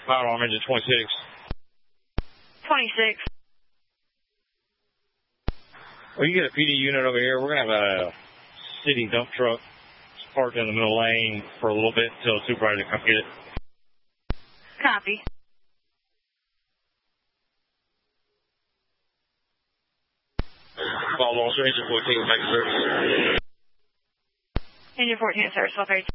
Firearm engine 26. 26. Well, you get a PD unit over here. We're going to have a city dump truck parked in the middle lane for a little bit until the supervisor comes get it. Copy. Call officer, engine 14, back to service. Engine 14 service, 1232.